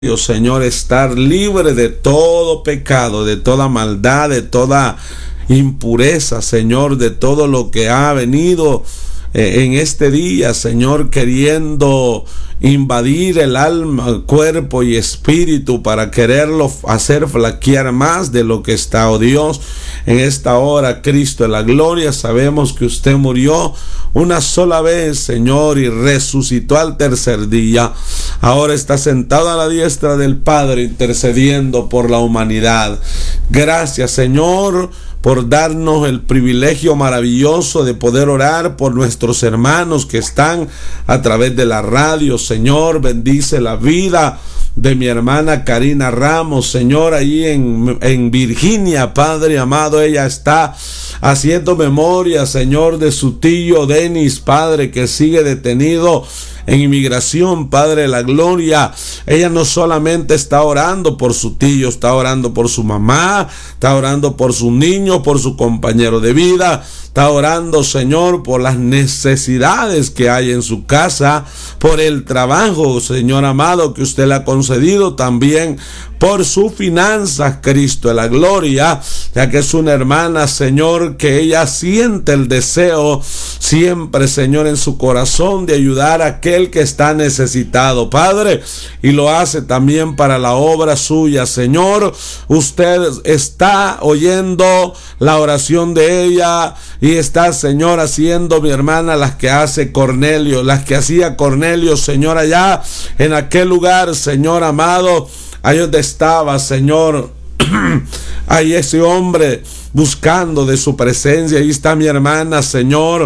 Dios, Señor, estar libre de todo pecado, de toda maldad, de toda impureza, Señor, de todo lo que ha venido en este día, Señor, queriendo invadir el alma, cuerpo y espíritu para quererlo hacer flaquear más de lo que está. Oh Dios, en esta hora, Cristo de la gloria, sabemos que usted murió una sola vez, Señor, y resucitó al tercer día. Ahora está sentado a la diestra del Padre, intercediendo por la humanidad. Gracias, Señor, por darnos el privilegio maravilloso de poder orar por nuestros hermanos que están a través de la radio. Señor, bendice la vida de mi hermana Karina Ramos, Señor, ahí en Virginia, Padre amado. Ella está haciendo memoria, Señor, de su tío Denis, Padre, que sigue detenido en inmigración, Padre de la gloria. Ella no solamente está orando por su tío, está orando por su mamá, está orando por su niño, por su compañero de vida, está orando, Señor, por las necesidades que hay en su casa, por el trabajo, Señor amado, que usted le ha concedido, también por sus finanzas, Cristo de la gloria, ya que es una hermana, Señor, que ella siente el deseo siempre, Señor, en su corazón de ayudar a aquel que está necesitado, Padre, y lo hace también para la obra suya. Señor, usted está oyendo la oración de ella y está, Señor, haciendo, mi hermana, las que hace Cornelio, las que hacía Cornelio, Señor, allá en aquel lugar, Señor amado, ahí donde estaba, Señor, ahí ese hombre buscando de su presencia. Ahí está mi hermana, Señor.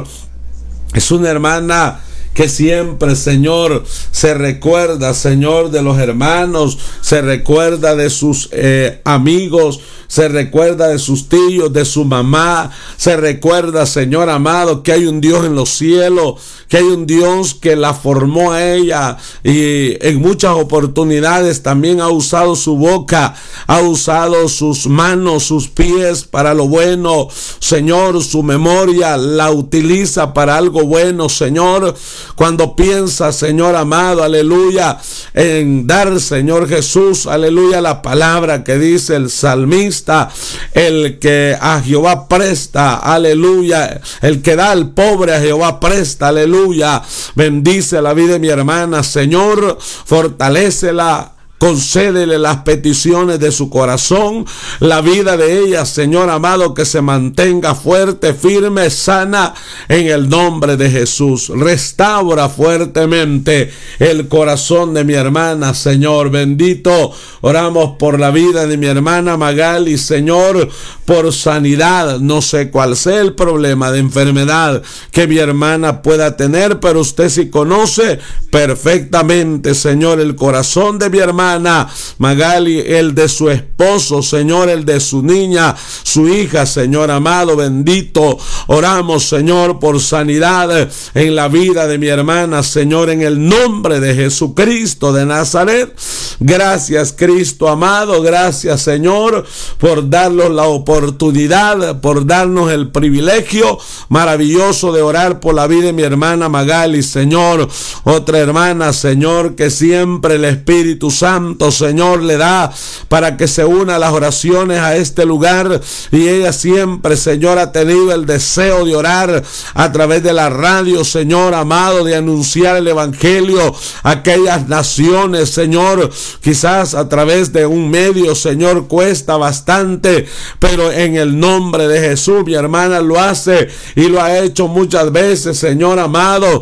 Es una hermana que siempre, Señor, se recuerda, Señor, de los hermanos, se recuerda de sus amigos, se recuerda de sus tíos, de su mamá, se recuerda, Señor amado, que hay un Dios en los cielos, que hay un Dios que la formó a ella y en muchas oportunidades también ha usado su boca, ha usado sus manos, sus pies para lo bueno. Señor, su memoria la utiliza para algo bueno, Señor. Cuando piensa, Señor amado, aleluya, en dar, Señor Jesús, aleluya, la palabra que dice el salmista, el que a Jehová presta, aleluya, el que da al pobre a Jehová presta, aleluya, bendice la vida de mi hermana, Señor, fortalécela, concédele las peticiones de su corazón, la vida de ella, Señor amado, que se mantenga fuerte, firme, sana, en el nombre de Jesús. Restaura fuertemente el corazón de mi hermana, Señor bendito. Oramos por la vida de mi hermana Magali, Señor, por sanidad. No sé cuál sea el problema de enfermedad que mi hermana pueda tener, pero usted sí conoce perfectamente, Señor, el corazón de mi hermana Magali, el de su esposo, Señor, el de su niña, su hija, Señor amado, bendito. Oramos, Señor, por sanidad en la vida de mi hermana, Señor, en el nombre de Jesucristo de Nazaret. Gracias, Cristo amado, gracias, Señor, por darnos la oportunidad, por darnos el privilegio maravilloso de orar por la vida de mi hermana Magali, Señor. Otra hermana, Señor, que siempre el Espíritu Santo, Señor, le da para que se una a las oraciones a este lugar, y ella siempre, Señor, ha tenido el deseo de orar a través de la radio, Señor amado, de anunciar el evangelio a aquellas naciones, Señor. Quizás a través de un medio, Señor, cuesta bastante, pero en el nombre de Jesús mi hermana lo hace y lo ha hecho muchas veces, Señor amado,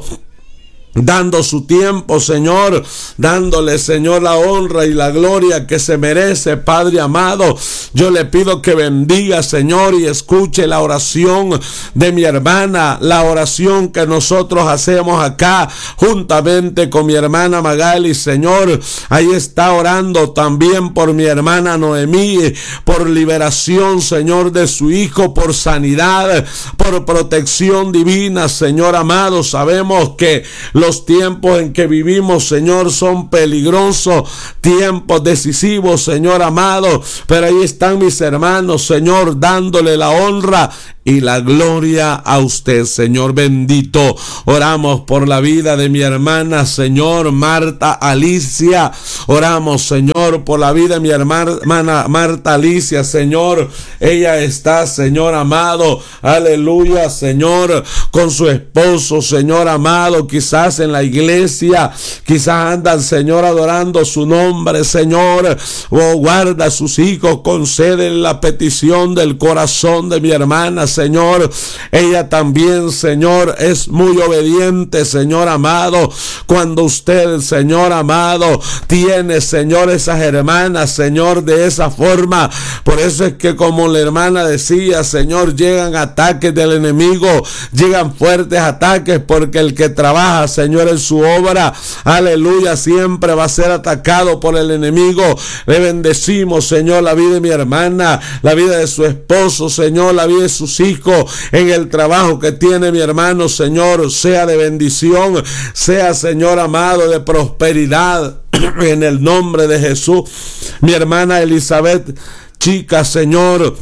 dando su tiempo, Señor, dándole, Señor, la honra y la gloria que se merece, Padre amado. Yo le pido que bendiga, Señor, y escuche la oración de mi hermana, la oración que nosotros hacemos acá juntamente con mi hermana Magali, Señor. Ahí está orando también por mi hermana Noemí, por liberación, Señor, de su hijo, por sanidad, por protección divina, Señor amado. Sabemos que los tiempos en que vivimos, Señor, son peligrosos, tiempos decisivos, Señor amado, pero ahí están mis hermanos, Señor, dándole la honra y la gloria a usted, Señor bendito. Oramos por la vida de mi hermana, Señor, Marta Alicia. Oramos, Señor, por la vida de mi hermana Marta Alicia, Señor. Ella está, Señor amado, aleluya, Señor, con su esposo, Señor amado, quizás en la iglesia, quizás andan, Señor, adorando su nombre, Señor. Oh, guarda a sus hijos, concede la petición del corazón de mi hermana, Señor. Ella también, Señor, es muy obediente, Señor amado. Cuando usted, Señor amado, tiene, Señor, esas hermanas, Señor, de esa forma, por eso es que, como la hermana decía, Señor, llegan ataques del enemigo, llegan fuertes ataques, porque el que trabaja, Señor, en su obra, aleluya, siempre va a ser atacado por el enemigo. Le bendecimos, Señor, la vida de mi hermana, la vida de su esposo, Señor, la vida de sus hijos, en el trabajo que tiene mi hermano, Señor, sea de bendición, sea, Señor amado, de prosperidad, en el nombre de Jesús. Mi hermana Elizabeth, chica, Señor,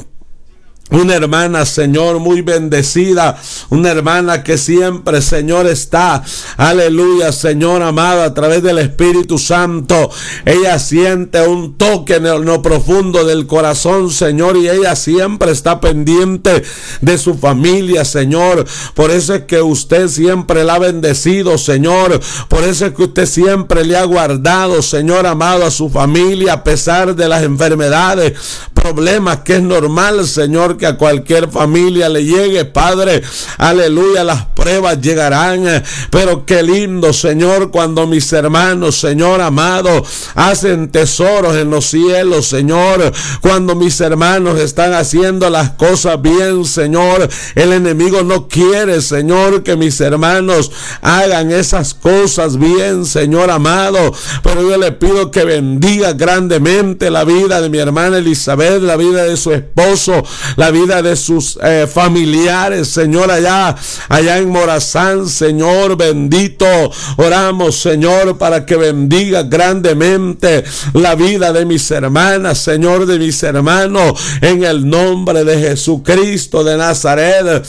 una hermana, Señor, muy bendecida, una hermana que siempre, Señor, está, aleluya, Señor amado, a través del Espíritu Santo. Ella siente un toque en lo profundo del corazón, Señor, y ella siempre está pendiente de su familia, Señor. Por eso es que usted siempre la ha bendecido, Señor. Por eso es que usted siempre le ha guardado, Señor amado, a su familia, a pesar de las enfermedades, problemas, que es normal, Señor, que a cualquier familia le llegue, Padre, aleluya. Las pruebas llegarán, pero qué lindo, Señor, cuando mis hermanos, Señor amado, hacen tesoros en los cielos, Señor. Cuando mis hermanos están haciendo las cosas bien, Señor, el enemigo no quiere, Señor, que mis hermanos hagan esas cosas bien, Señor amado. Pero yo le pido que bendiga grandemente la vida de mi hermana Elizabeth, la vida de su esposo, la vida de sus familiares, Señor, allá en Morazán, Señor bendito. Oramos, Señor, para que bendiga grandemente la vida de mis hermanas, Señor, de mis hermanos, en el nombre de Jesucristo de Nazaret.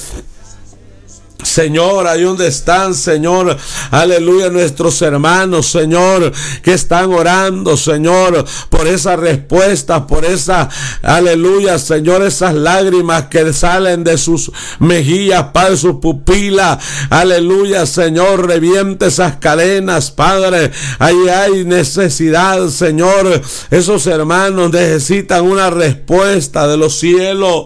Señor, ahí donde están, Señor, aleluya, nuestros hermanos, Señor, que están orando, Señor, por esa respuesta, por esa, aleluya, Señor, esas lágrimas que salen de sus mejillas, Padre, sus pupilas, aleluya, Señor, reviente esas cadenas, Padre. Ahí hay necesidad, Señor. Esos hermanos necesitan una respuesta de los cielos.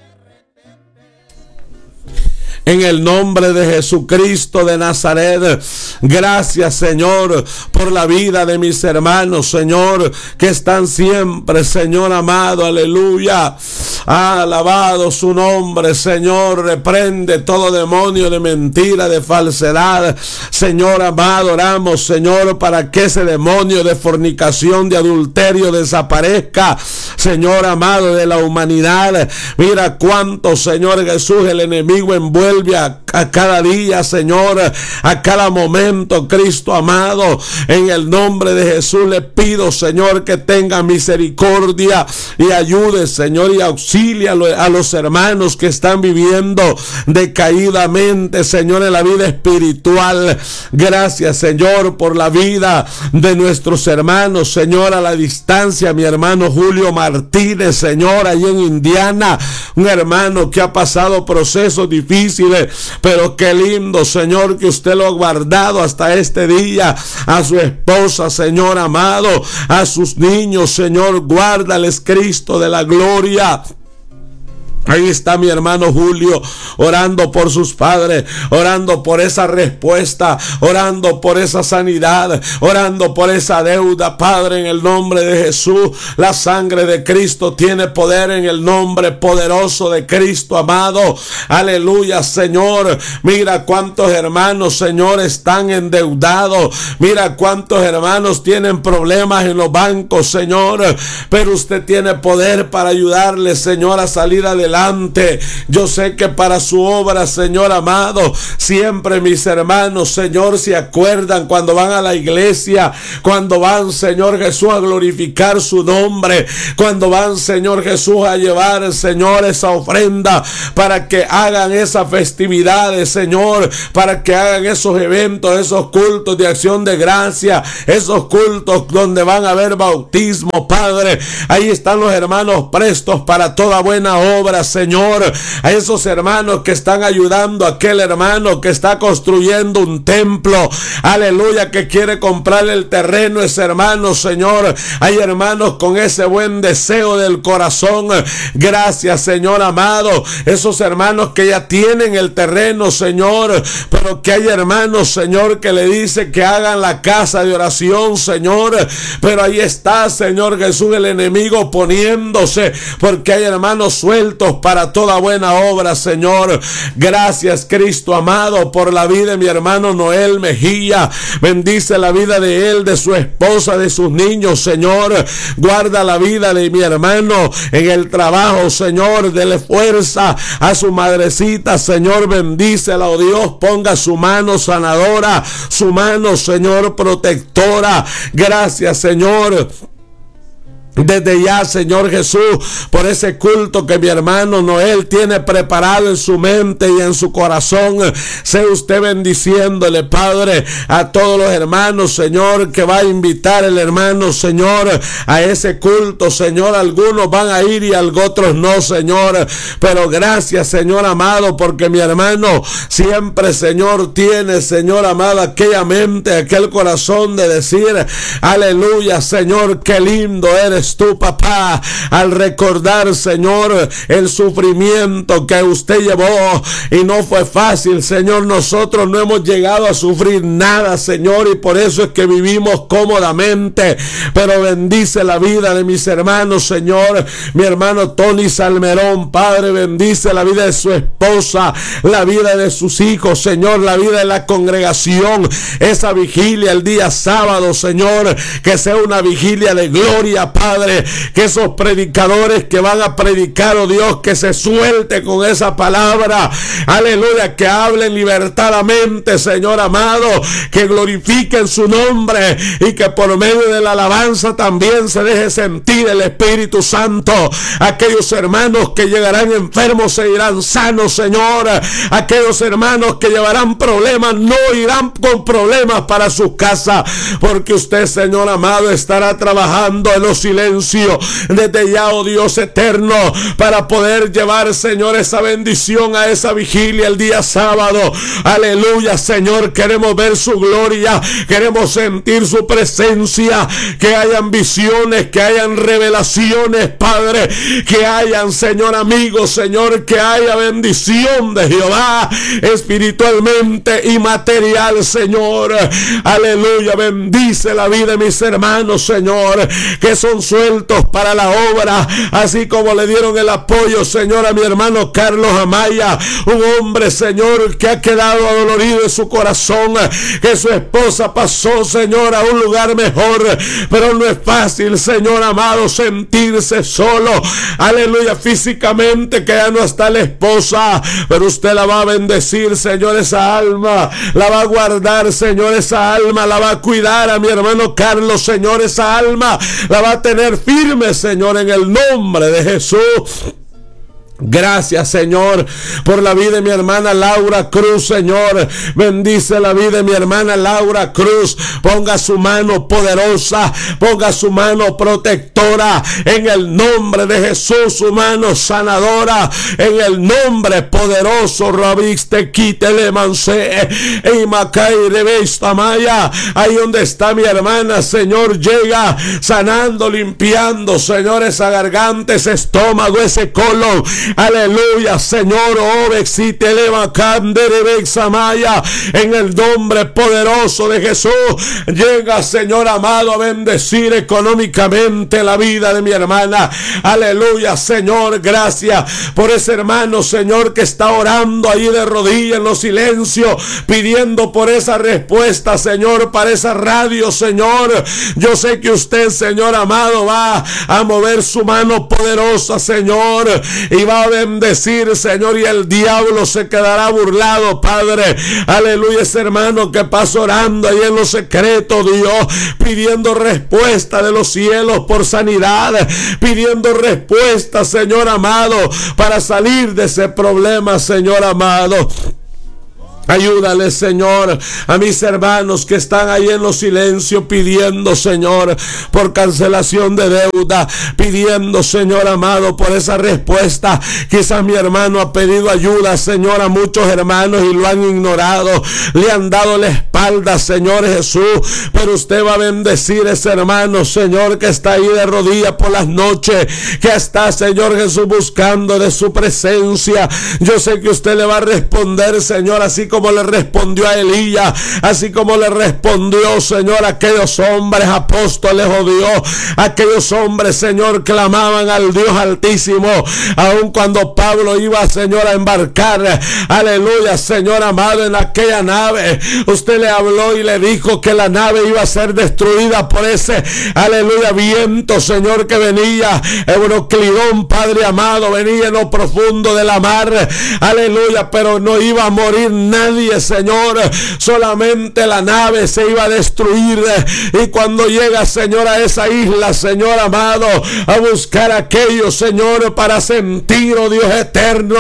En el nombre de Jesucristo de Nazaret, gracias, Señor, por la vida de mis hermanos, Señor, que están siempre, Señor amado, aleluya. Alabado su nombre, Señor. Reprende todo demonio de mentira, de falsedad, Señor amado. Oramos, Señor, para que ese demonio de fornicación, de adulterio desaparezca, Señor amado, de la humanidad. Mira cuánto, Señor Jesús, el enemigo envuelve a cada día, Señor, a cada momento, Cristo amado. En el nombre de Jesús le pido, Señor, que tenga misericordia y ayude, Señor, y auxilia a los hermanos que están viviendo decaídamente, Señor, en la vida espiritual. Gracias, Señor, por la vida de nuestros hermanos, Señor, a la distancia, mi hermano Julio Martínez, Señor, allí en Indiana, un hermano que ha pasado procesos difíciles, pero qué lindo, Señor, que usted lo ha guardado hasta este día. A su esposa, Señor amado, a sus niños, Señor, guárdales, Cristo de la gloria. Ahí está mi hermano Julio, orando por sus padres, orando por esa respuesta, orando por esa sanidad, orando por esa deuda, Padre, en el nombre de Jesús. La sangre de Cristo tiene poder, en el nombre poderoso de Cristo amado. Aleluya, Señor. Mira cuántos hermanos, Señor, están endeudados. Mira cuántos hermanos tienen problemas en los bancos, Señor. Pero usted tiene poder para ayudarles, Señor, a salir adelante. adelante. Yo sé que para su obra, Señor amado, siempre mis hermanos, Señor, se acuerdan cuando van a la iglesia, cuando van, Señor Jesús, a glorificar su nombre, cuando van, Señor Jesús, a llevar, Señor, esa ofrenda para que hagan esas festividades, Señor, para que hagan esos eventos, esos cultos de acción de gracia, esos cultos donde van a haber bautismo, Padre. Ahí están los hermanos prestos para toda buena obra, Señor. A esos hermanos que están ayudando a aquel hermano que está construyendo un templo, aleluya, que quiere comprar el terreno, ese hermano, Señor. Hay hermanos con ese buen deseo del corazón. Gracias, Señor amado. Esos hermanos que ya tienen el terreno, Señor, pero que hay hermanos, Señor, que le dice que hagan la casa de oración, Señor. Pero ahí está, Señor Jesús, el enemigo oponiéndose, porque hay hermanos sueltos para toda buena obra, Señor. Gracias, Cristo amado, por la vida de mi hermano Noel Mejía. Bendice la vida de él, de su esposa, de sus niños, Señor. Guarda la vida de mi hermano en el trabajo, Señor. Dele fuerza a su madrecita, Señor. Bendícela, oh Dios. Ponga su mano sanadora, su mano, Señor, protectora. Gracias, Señor. Desde ya, Señor Jesús, por ese culto que mi hermano Noel tiene preparado en su mente y en su corazón, sea usted bendiciéndole, Padre, a todos los hermanos, Señor, que va a invitar el hermano, Señor, a ese culto, Señor. Algunos van a ir y otros no, Señor, pero gracias, Señor amado, porque mi hermano siempre, Señor, tiene, Señor amado, aquella mente, aquel corazón de decir, aleluya, Señor, qué lindo eres tú, papá, al recordar, Señor, el sufrimiento que usted llevó y no fue fácil, Señor. Nosotros no hemos llegado a sufrir nada, Señor, y por eso es que vivimos cómodamente. Pero bendice la vida de mis hermanos, Señor. Mi hermano Tony Salmerón, Padre, bendice la vida de su esposa, la vida de sus hijos, Señor, la vida de la congregación, esa vigilia el día sábado, Señor, que sea una vigilia de gloria, Padre. Que esos predicadores que van a predicar, oh Dios, que se suelte con esa palabra, aleluya, que hablen libertadamente, Señor amado, que glorifiquen su nombre y que por medio de la alabanza también se deje sentir el Espíritu Santo. Aquellos hermanos que llegarán enfermos se irán sanos, Señor. Aquellos hermanos que llevarán problemas no irán con problemas para sus casas, porque usted, Señor amado, estará trabajando en los silencios desde ya, oh Dios eterno, para poder llevar, Señor, esa bendición a esa vigilia el día sábado. Aleluya, Señor, queremos ver su gloria, queremos sentir su presencia, que hayan visiones, que hayan revelaciones, Padre, que hayan, Señor, amigos, Señor, que haya bendición de Jehová espiritualmente y material, Señor. Aleluya, bendice la vida de mis hermanos, Señor, que son sueltos para la obra, así como le dieron el apoyo, Señor, a mi hermano Carlos Amaya, un hombre, Señor, que ha quedado adolorido en su corazón, que su esposa pasó, Señor, a un lugar mejor, pero no es fácil, Señor amado, sentirse solo, aleluya, físicamente, que ya no está la esposa, pero usted la va a bendecir, Señor, esa alma, la va a guardar, Señor, esa alma, la va a cuidar a mi hermano Carlos, Señor, esa alma, la va a tener firme, Señor, en el nombre de Jesús. Gracias, Señor, por la vida de mi hermana Laura Cruz, Señor. Bendice la vida de mi hermana Laura Cruz. Ponga su mano poderosa, ponga su mano protectora en el nombre de Jesús, su mano sanadora en el nombre poderoso. Rabiste quítele manse y macay revista maya. Ahí donde está mi hermana, Señor, llega sanando, limpiando, Señor, esa garganta, ese estómago, ese colon. Aleluya, Señor, en el nombre poderoso de Jesús. Llega, Señor amado, a bendecir económicamente la vida de mi hermana. Aleluya, Señor, gracias por ese hermano, Señor, que está orando ahí de rodillas en los silencios, pidiendo por esa respuesta, Señor, para esa radio, Señor. Yo sé que usted, Señor amado, va a mover su mano poderosa, Señor, y va va a bendecir, Señor, y el diablo se quedará burlado, Padre. Aleluya, ese hermano que pasa orando ahí en lo secreto, Dios, pidiendo respuesta de los cielos por sanidad, pidiendo respuesta, Señor amado, para salir de ese problema, Señor amado. Ayúdale, Señor, a mis hermanos que están ahí en los silencios pidiendo, Señor, por cancelación de deuda, pidiendo, Señor amado, por esa respuesta. Quizás mi hermano ha pedido ayuda, Señor, a muchos hermanos y lo han ignorado, le han dado la espalda, Señor Jesús, pero usted va a bendecir a ese hermano, Señor, que está ahí de rodillas por las noches, que está, Señor Jesús, buscando de su presencia. Yo sé que usted le va a responder, Señor, así como le respondió a Elías, así como le respondió, Señor, a aquellos hombres apóstoles, oh Dios, aquellos hombres, Señor, clamaban al Dios Altísimo, aun cuando Pablo iba, Señor, a embarcar, aleluya, Señor amado, en aquella nave, usted le habló y le dijo que la nave iba a ser destruida por ese, aleluya, viento, Señor, que venía, Euroclidón, Padre amado, venía en lo profundo de la mar, aleluya, pero no iba a morir nadie, Señor, solamente la nave se iba a destruir. Y cuando llega, Señor, a esa isla, Señor amado, a buscar aquello, Señor, para sentir, oh Dios eterno,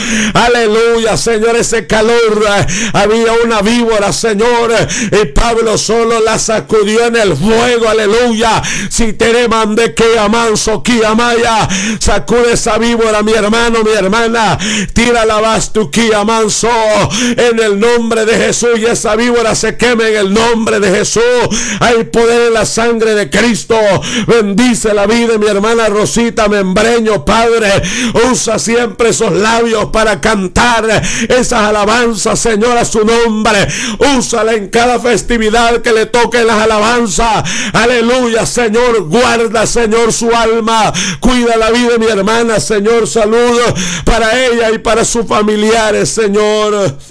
aleluya, Señor, ese calor, había una víbora, Señor, y Pablo solo la sacudió en el fuego, aleluya. Si te mande que amanso, que amaya, sacude esa víbora, mi hermano, mi hermana, tira la bastu, que amanso, en el nombre de Jesús, y esa víbora se queme en el nombre de Jesús. Hay poder en la sangre de Cristo. Bendice la vida de mi hermana Rosita Membreño, Padre. Usa siempre esos labios para cantar esas alabanzas, Señor, a su nombre. Úsala en cada festividad que le toque las alabanzas. Aleluya, Señor. Guarda, Señor, su alma. Cuida la vida de mi hermana, Señor. Salud para ella y para sus familiares, Señor.